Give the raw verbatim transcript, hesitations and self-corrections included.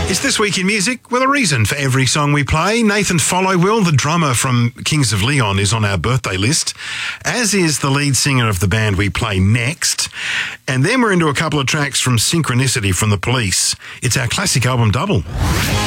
It's This Week in Music with a reason for every song we play. Nathan Followwill, the drummer from Kings of Leon, is on our birthday list, as is the lead singer of the band we play next. And then we're into a couple of tracks from Synchronicity from The Police. It's our classic album double.